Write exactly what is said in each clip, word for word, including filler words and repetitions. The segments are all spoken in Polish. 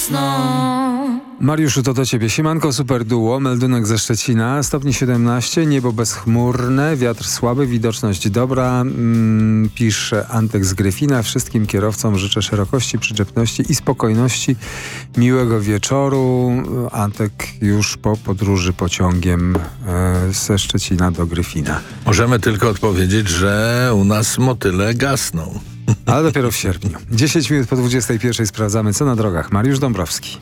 gasną. Mariuszu, to do ciebie. Siemanko, super duo, meldunek ze Szczecina, stopni siedemnaście, niebo bezchmurne, wiatr słaby, widoczność dobra, mm, pisze Antek z Gryfina. Wszystkim kierowcom życzę szerokości, przyczepności i spokojności. Miłego wieczoru. Antek już po podróży pociągiem e, ze Szczecina do Gryfina. Możemy tylko odpowiedzieć, że u nas motyle gasną. Ale dopiero w sierpniu. dziesięć minut po dwudziestej pierwszej sprawdzamy, co na drogach. Mariusz Dąbrowski.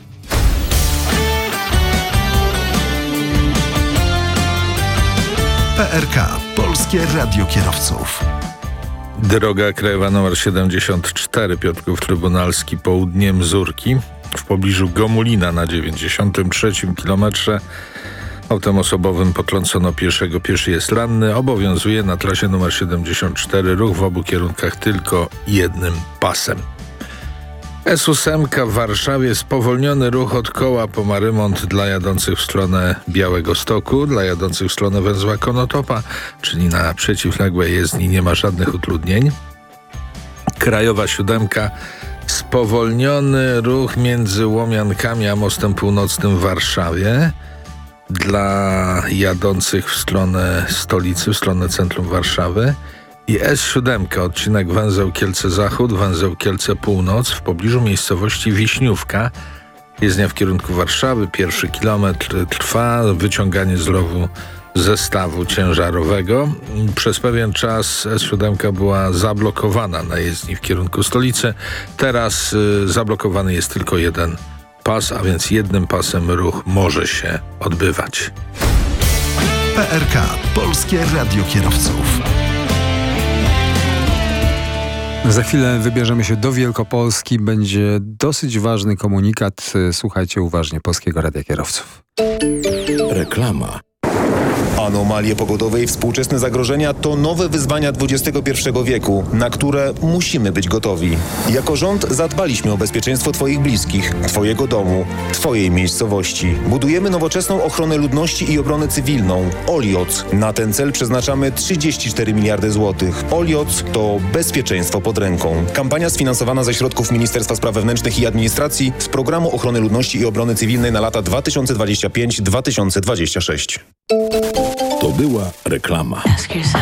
P R K. Polskie Radio Kierowców. Droga krajowa nr siedemdziesiąt cztery, Piotrków Trybunalski, południe Mzurki, w pobliżu Gomulina na dziewięćdziesiątym trzecim kilometrze. Autem osobowym potrącono pieszego. Pieszy jest ranny. Obowiązuje na trasie nr siedemdziesiąt cztery ruch w obu kierunkach tylko jednym pasem. S osiem w Warszawie, spowolniony ruch od koła po ma remont dla jadących w stronę Białegostoku, dla jadących w stronę węzła Konotopa, czyli na przeciwległej jezdni nie ma żadnych utrudnień. Krajowa siódemka, spowolniony ruch między Łomiankami a Mostem Północnym w Warszawie dla jadących w stronę stolicy, w stronę centrum Warszawy. I S siedem, odcinek węzeł Kielce-Zachód, węzeł Kielce-Północ w pobliżu miejscowości Wiśniówka. Jezdnia w kierunku Warszawy, pierwszy kilometr trwa, wyciąganie z rowu zestawu ciężarowego. Przez pewien czas S siedem była zablokowana na jezdni w kierunku stolicy. Teraz y, zablokowany jest tylko jeden pas, a więc jednym pasem ruch może się odbywać. P R K. Polskie Radio Kierowców. Za chwilę wybierzemy się do Wielkopolski. Będzie dosyć ważny komunikat. Słuchajcie uważnie Polskiego Radia Kierowców. Reklama. Anomalie pogodowe i współczesne zagrożenia to nowe wyzwania dwudziestego pierwszego wieku, na które musimy być gotowi. Jako rząd zadbaliśmy o bezpieczeństwo Twoich bliskich, Twojego domu, Twojej miejscowości. Budujemy nowoczesną ochronę ludności i obronę cywilną. Olioc. Na ten cel przeznaczamy trzydzieści cztery miliardy złotych. Olioc to bezpieczeństwo pod ręką. Kampania sfinansowana ze środków Ministerstwa Spraw Wewnętrznych i Administracji z Programu Ochrony Ludności i Obrony Cywilnej na lata dwa tysiące dwudziesty piąty do dwa tysiące dwudziestego szóstego. To była reklama.